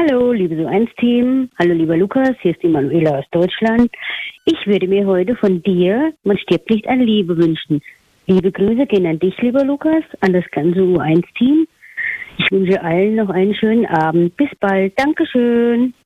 Hallo, liebe So1-Team. Hallo, lieber Lukas. Hier ist die Manuela aus Deutschland. Ich würde mir heute von dir, man stirbt nicht an Liebe, wünschen. Liebe Grüße gehen an dich, lieber Lukas, an das ganze U1-Team. Ich wünsche allen noch einen schönen Abend. Bis bald. Dankeschön.